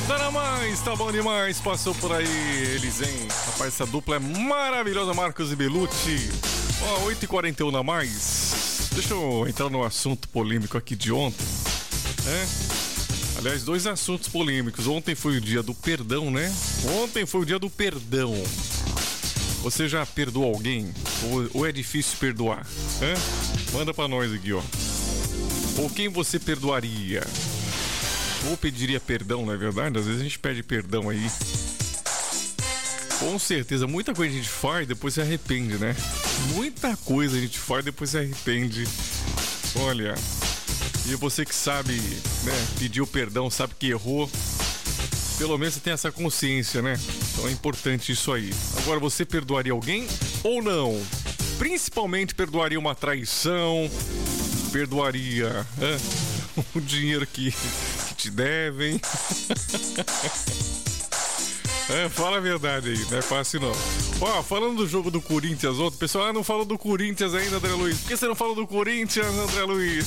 Tá bom demais, passou por aí eles, hein? Rapaz, essa dupla é maravilhosa, Marcos e Belucci. Ó, 8h41 na mais. Deixa eu entrar no assunto polêmico aqui de ontem, né? Aliás, dois assuntos polêmicos. Ontem foi o dia do perdão, né? Ontem foi o dia do perdão. Você já perdoou alguém? Ou é difícil perdoar? Hã? Manda pra nós aqui, ó. Ou quem você perdoaria? Ou pediria perdão, não é verdade? Às vezes a gente pede perdão aí. Com certeza, muita coisa a gente faz e depois se arrepende, né? Muita coisa a gente faz e depois se arrepende. Olha, e você que sabe, né, pediu perdão, sabe que errou, pelo menos você tem essa consciência, né? Então é importante isso aí. Agora, você perdoaria alguém ou não? Principalmente perdoaria uma traição, perdoaria o dinheiro que te devem. Fala a verdade aí, não é fácil não. Ó, falando do jogo do Corinthians ontem, pessoal, não falou do Corinthians ainda, André Luiz. Por que você não falou do Corinthians, André Luiz?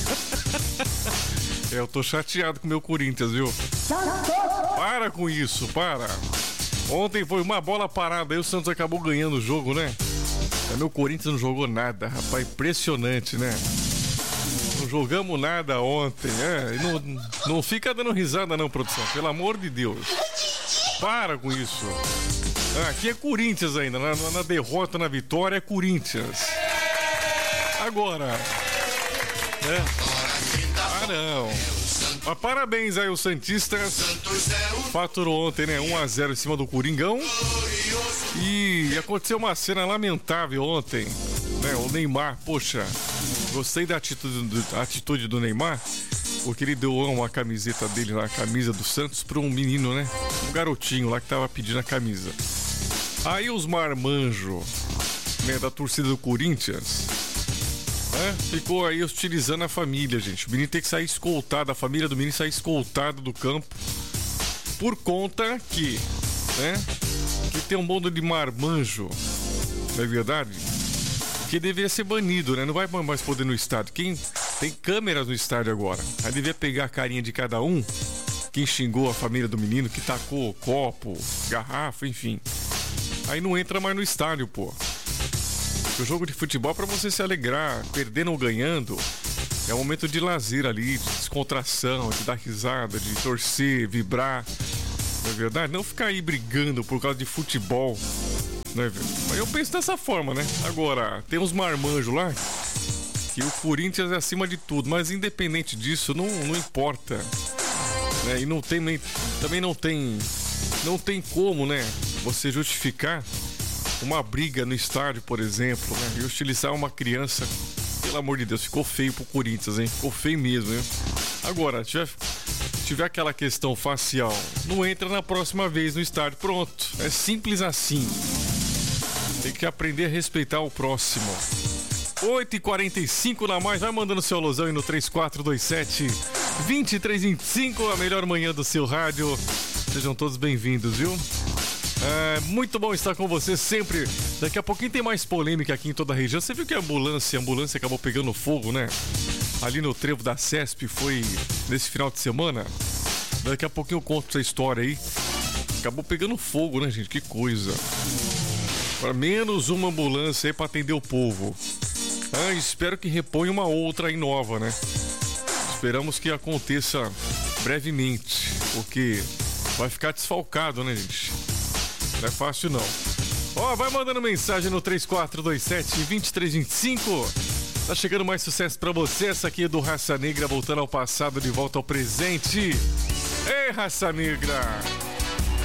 Eu tô chateado com o meu Corinthians, viu? Para com isso, para. Ontem foi uma bola parada, aí o Santos acabou ganhando o jogo, né? Meu Corinthians não jogou nada, rapaz, impressionante, né? Não jogamos nada ontem, não fica dando risada não, produção, pelo amor de Deus. Para com isso. Aqui é Corinthians ainda, na derrota, na vitória é Corinthians. Agora, não. Mas parabéns aí, os santistas. Faturou ontem, né? 1-0 em cima do Coringão. E aconteceu uma cena lamentável ontem, né? O Neymar, poxa, gostei da atitude do Neymar, porque ele deu uma camiseta dele, a camisa do Santos, para um menino, né? Um garotinho lá que tava pedindo a camisa. Aí os marmanjos, né, da torcida do Corinthians, ficou aí hostilizando a família, gente. O menino tem que sair escoltado, a família do menino sair escoltado do campo, por conta que, né, que tem um bando de marmanjo, não é verdade? Que deveria ser banido, né? Não vai mais poder no estádio. Quem tem câmeras no estádio agora? Aí devia pegar a carinha de cada um, quem xingou a família do menino, que tacou copo, garrafa, enfim. Aí não entra mais no estádio, pô. O jogo de futebol é pra você se alegrar, perdendo ou ganhando. É um momento de lazer ali, de descontração, de dar risada, de torcer, vibrar. Não é verdade? Não ficar aí brigando por causa de futebol. Não é verdade? Mas eu penso dessa forma, né? Agora, tem uns marmanjos lá que o Corinthians é acima de tudo, mas independente disso, não importa. Né? E não tem nem, também não tem como, né, você justificar uma briga no estádio, por exemplo, né? E hostilizar uma criança, pelo amor de Deus, ficou feio pro Corinthians, hein? Ficou feio mesmo, hein? Agora, tiver aquela questão facial, não entra na próxima vez no estádio, pronto. É simples assim. Tem que aprender a respeitar o próximo. 8h45 na mais, vai mandando seu alusão aí no 3427-2325, a melhor manhã do seu rádio. Sejam todos bem-vindos, viu? É muito bom estar com você sempre. Daqui a pouquinho tem mais polêmica aqui em toda a região. Você viu que a ambulância acabou pegando fogo, né? Ali no trevo da CESP, foi nesse final de semana. Daqui a pouquinho eu conto essa história aí. Acabou pegando fogo, né, gente? Que coisa. Para menos uma ambulância aí para atender o povo. Espero que reponha uma outra aí nova, né? Esperamos que aconteça brevemente, porque vai ficar desfalcado, né, gente? Não é fácil não. Vai mandando mensagem no 3427-2325. Tá chegando mais sucesso pra você. Essa aqui é do Raça Negra, voltando ao passado, de volta ao presente. Ei, Raça Negra!